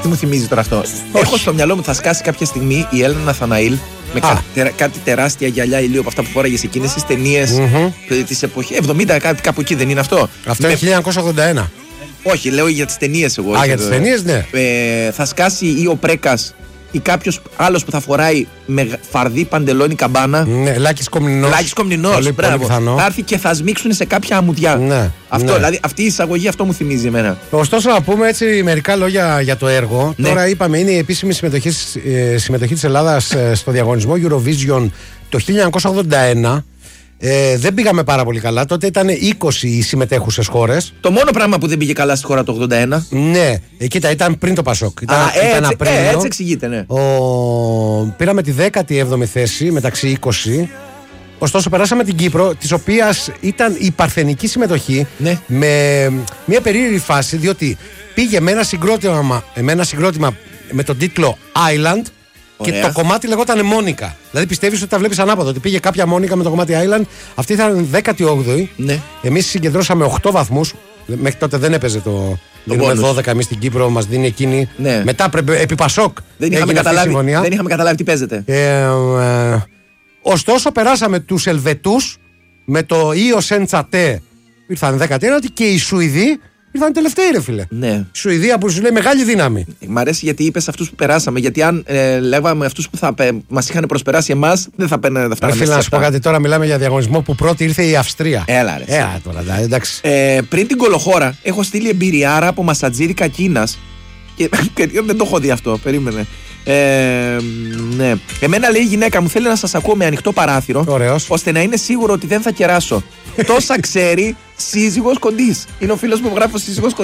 τι μου θυμίζει τώρα αυτό. Έχω στο μυαλό μου θα σκάσει κάποια στιγμή η Έλενα Ναθαναήλ με κάτι τεράστια γυαλιά ηλίου από αυτά που φόραγε σε εκείνες τις ταινίες της εποχής. 70, κάπου εκεί δεν είναι αυτό. Αυτό είναι 1981. Όχι, λέω για τις ταινίες εγώ. Για τις ταινίες, ναι. Θα σκάσει ή ο Πρέκας ή κάποιος άλλος που θα φοράει με φαρδί παντελόνι καμπάνα. Ναι, Λάκης Κομνηνός. Λάκης Κομνηνός, μπράβο. Θα έρθει και θα σμίξουν σε κάποια αμμουδιά. Ναι, αυτό, ναι. Δηλαδή αυτή η εισαγωγή αυτό μου θυμίζει εμένα. Ωστόσο, να πούμε έτσι μερικά λόγια για το έργο. Ναι. Τώρα είπαμε, είναι η επίσημη συμμετοχή της Ελλάδας στο διαγωνισμό Eurovision το 1981. Δεν πήγαμε πάρα πολύ καλά. Τότε ήταν 20 οι συμμετέχουσες χώρες. Το μόνο πράγμα που δεν πήγε καλά στη χώρα το 81. Ναι, κοίτα, ήταν πριν το Πασόκ. Ήταν Απρίλιο. Έτσι εξηγείται, ναι. Πήραμε τη 17η θέση μεταξύ 20. Ωστόσο, περάσαμε την Κύπρο, της οποίας ήταν η παρθενική συμμετοχή, ναι. Με μια περίεργη φάση, διότι πήγε με ένα συγκρότημα με τον τίτλο Island. Ωραία. Και το κομμάτι λεγόταν Μόνικα. Δηλαδή πιστεύεις ότι τα βλέπεις ανάποδα. Ότι πήγε κάποια Μόνικα με το κομμάτι Island. Αυτή ήταν 18η. Ναι. Εμείς συγκεντρώσαμε 8 βαθμούς. Μέχρι τότε δεν έπαιζε το. Δίνουμε 12 εμείς στην Κύπρο, μας δίνει εκείνη. Ναι. Μετά επί Πασόκ. Δεν είχαμε καταλάβει τι παίζεται. Ωστόσο, περάσαμε τους Ελβετούς με το Ίο Σεντσατέ. Ήρθαν 19η και οι Σουηδοί. Ήρθαν τελευταίοι, ρε φίλε. Ναι. Η Σουηδία που σου λέει μεγάλη δύναμη. Μ' αρέσει γιατί είπες αυτούς που περάσαμε. Γιατί αν λέγαμε αυτούς που μας είχαν προσπεράσει εμάς, δεν θα φτάναμε. Φίλε, να σου πω κάτι τώρα. Μιλάμε για διαγωνισμό που πρώτη ήρθε η Αυστρία. Έλα, ρε. Έλα τώρα, εντάξει. Πριν την κολοχώρα, έχω στείλει εμπειριάρα από μασατζίρικα Κίνας. Και δεν το έχω δει αυτό. Περίμενε. Ναι. Εμένα λέει η γυναίκα μου θέλει να σας ακούω με ανοιχτό παράθυρο. Ωραίος. Ώστε να είναι σίγουρο ότι δεν θα κεράσω. Τόσα ξέρει σύζυγος κοντής. Είναι ο φίλος μου που γράφει σύζυγος κοντής.